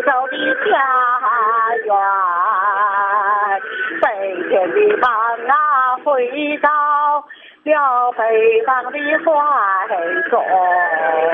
守的家园，北天的棒啊回到了北方的怀中。